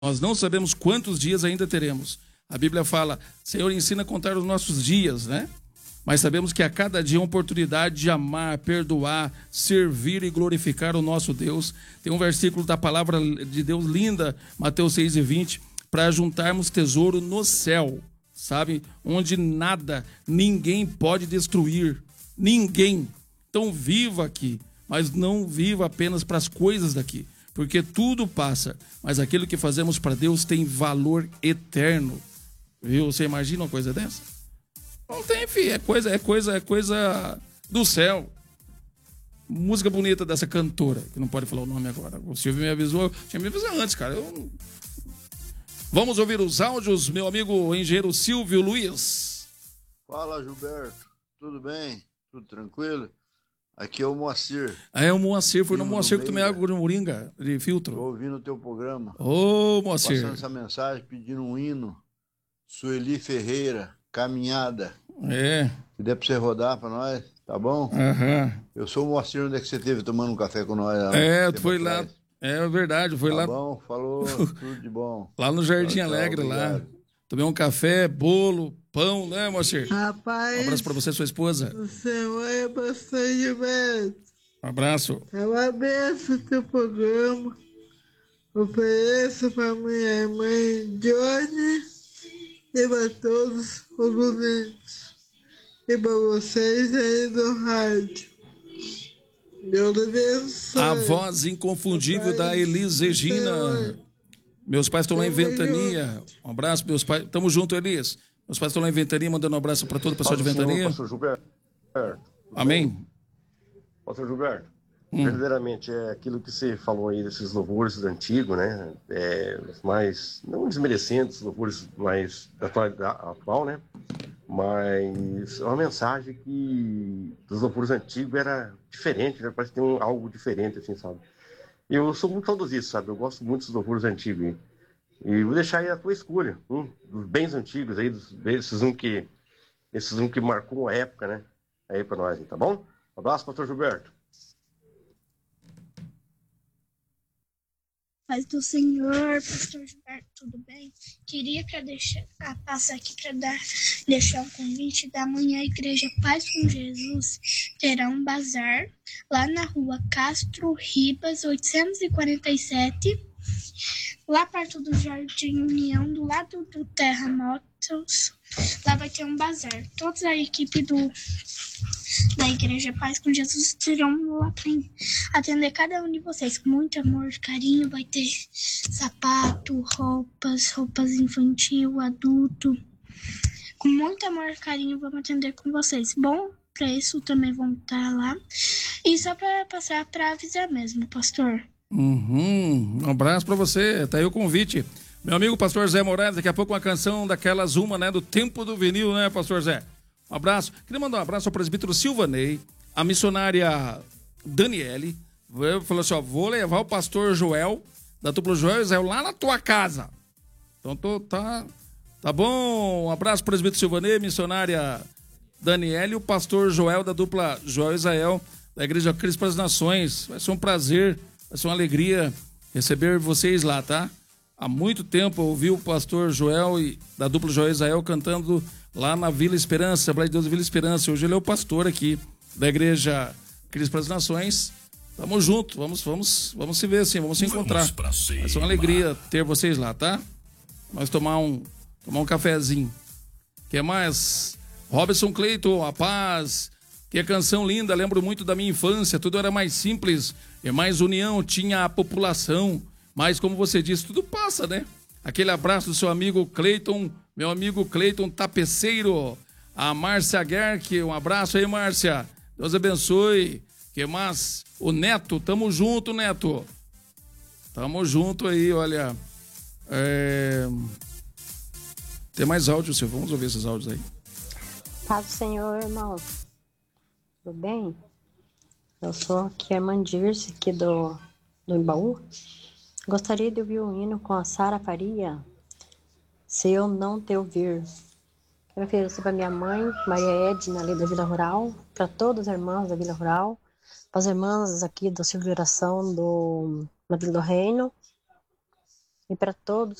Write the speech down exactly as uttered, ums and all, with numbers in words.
Nós não sabemos quantos dias ainda teremos. A Bíblia fala, Senhor, ensina a contar os nossos dias, né? Mas sabemos que a cada dia é uma oportunidade de amar, perdoar, servir e glorificar o nosso Deus. Tem um versículo da palavra de Deus linda, Mateus seis e vinte, para juntarmos tesouro no céu, sabe? Onde nada, ninguém pode destruir. Ninguém. Então viva aqui, mas não viva apenas para as coisas daqui. Porque tudo passa, mas aquilo que fazemos para Deus tem valor eterno. Viu? Você imagina uma coisa dessa? Não tem, filho. É coisa, é coisa, é coisa do céu. Música bonita dessa cantora, que não pode falar o nome agora. O Silvio me avisou, tinha me avisado antes, cara. Eu... Vamos ouvir os áudios, meu amigo engenheiro Silvio Luiz. Fala, Gilberto. Tudo bem? Tudo tranquilo? Aqui é o Moacir. Ah, é o Moacir. Foi no Moacir que tomei água de moringa, de filtro. Estou ouvindo o teu programa. Ô, Moacir. Passando essa mensagem, pedindo um hino. Sueli Ferreira, Caminhada. É. Se der pra você rodar pra nós, tá bom? Aham. Eu sou o Moacir, onde é que você esteve tomando um café com nós? Lá, é, foi lá. É verdade, foi tá lá. Tá bom, falou, tudo de bom. Lá no Jardim tchau, Alegre, tchau, lá. obrigado. Tomei um café, bolo, pão, né, Moacir? Rapaz, Um abraço pra você e sua esposa. você é bastante bem. Um abraço. É uma benção o teu programa. Ofereço para minha mãe Johnny e para todos os ouvintes. E para vocês aí do rádio. Deus abençoe. A voz inconfundível da Elis Regina. Meus pais estão lá em Ventania. Um abraço, meus pais. Tamo junto, Elis. Meus pais estão lá em Ventania, mandando um abraço para todo o pessoal de Ventania. Pastor Gilberto. Amém. Pastor Gilberto, hum. verdadeiramente é aquilo que você falou aí desses louvores antigos, né? É, os mais, não desmerecendo os louvores mais da atual, né? Mas é uma mensagem que dos louvores antigos era diferente, né? Parece que tem um, algo diferente, assim, sabe? Eu sou muito saudosista, sabe? Eu gosto muito dos louvores antigos. Hein? E vou deixar aí a tua escolha, um, dos bens antigos aí, dos, esses um que esses um que marcou a época, né? Aí pra nós, tá bom? Um abraço, pastor Gilberto. Paz do Senhor, pastor Gilberto, tudo bem? Queria pra deixar, ah, passar aqui para dar deixar um convite da manhã a Igreja Paz com Jesus terá um bazar lá na rua Castro Ribas, oitocentos e quarenta e sete, lá perto do Jardim União, do lado do Terra Motos. Lá vai ter um bazar. Toda a equipe do, da Igreja Paz com Jesus terão lá para atender cada um de vocês com muito amor, carinho. Vai ter sapato, roupas, roupas infantil, adulto. Com muito amor, carinho, vamos atender com vocês. Bom, para isso também vamos estar lá. E só para passar para avisar mesmo, pastor. Uhum. Um abraço para você. Tá aí o convite. Meu amigo pastor Zé Moraes, daqui a pouco uma canção daquelas uma, né, do tempo do vinil, né, pastor Zé? Um abraço. Queria mandar um abraço ao presbítero Silvanei, a missionária Daniele. Falou assim, ó, vou levar o pastor Joel, da dupla Joel e Israel, lá na tua casa. Então, tô, tá, tá bom. Um abraço, presbítero Silvanei, missionária Daniele e o pastor Joel, da dupla Joel e Israel, da Igreja Cristo para as Nações. Vai ser um prazer, vai ser uma alegria receber vocês lá, tá? Há muito tempo eu ouvi o pastor Joel e da dupla Joel Israel cantando lá na Vila Esperança, Assembleia de Deus Vila Esperança. Hoje ele é o pastor aqui da Igreja Cristo para as Nações. Tamo junto, vamos, vamos, vamos se ver assim, vamos se encontrar. Vai ser uma alegria ter vocês lá, tá? Nós tomar um, tomar um cafezinho. Que mais? Robson Cleiton, a paz. Que canção linda, lembro muito da minha infância, tudo era mais simples, e mais união, tinha a população. Mas, como você disse, tudo passa, né? Aquele abraço do seu amigo Cleiton, meu amigo Cleiton Tapeceiro, a Márcia Gerck, um abraço aí, Márcia. Deus abençoe. Que mais? O Neto, tamo junto, Neto. Tamo junto aí, olha. É... Tem mais áudio, Silvio, vamos ouvir esses áudios aí. Paz do Senhor, irmão. Tudo bem? Eu sou aqui a Mandirce, aqui do, do Embaú. Gostaria de ouvir um hino com a Sara Faria, Se Eu Não Te Ouvir. Quero oferecer para minha mãe, Maria Edna, ali da Vila Rural, para todas as irmãs da Vila Rural, para as irmãs aqui do Círculo de Oração do, da Vila do Reino, e para todos